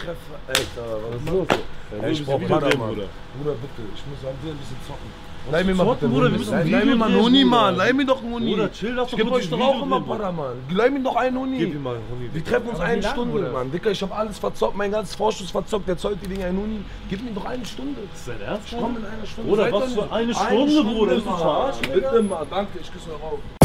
treffe. Alter, was ist los? Ey, Ich brauch Bruder, Mann. Bruder, bitte, ich muss an dir ein bisschen zocken. Leih mir mal bitte Bruder, wir müssen Leih mir mal einen Huni, Mann. Leih mir doch einen Huni. Bruder, chill doch. Ich geb euch doch auch immer Bruder, Mann. Leih mir doch einen Huni. Gib ihm mal einen Huni. Wir treffen uns eine Stunde, Mann. Dicker, ich hab alles verzockt, mein ganzes Vorschuss verzockt. Der zollt die Dinger einen Huni. Gib mir doch eine Stunde. Ist dein Ernst? Ich komm in einer Stunde. Bruder, was für eine Stunde, Bruder? Ist du verarschen? Bitte mal, danke, ich küsse euch auf.